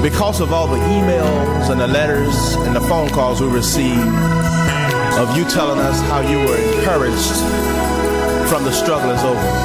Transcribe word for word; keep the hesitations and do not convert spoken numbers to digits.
because of all the emails and the letters and the phone calls we received of you telling us how you were encouraged from the struggle is over.